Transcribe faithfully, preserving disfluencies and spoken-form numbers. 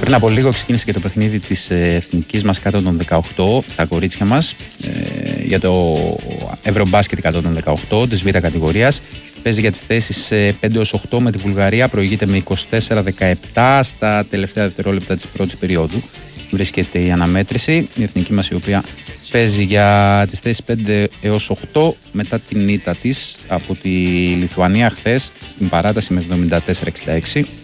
Πριν από λίγο ξεκίνησε και το παιχνίδι της εθνικής μας κάτω των δεκαοκτώ, τα κορίτσια μας, ε, για το Ευρωμπάσκετ κάτω των δεκαοκτώ της Β' κατηγορίας. Παίζει για τις θέσεις πέντε έως οκτώ με τη Βουλγαρία, προηγείται με είκοσι τέσσερα δεκαεπτά στα τελευταία δευτερόλεπτα της πρώτης περίοδου. Βρίσκεται η αναμέτρηση, η εθνική μας η οποία παίζει για τις θέσεις πέντε έως οκτώ μετά την ήττα της από τη Λιθουανία χθες στην παράταση με εβδομήντα τέσσερα εξήντα έξι.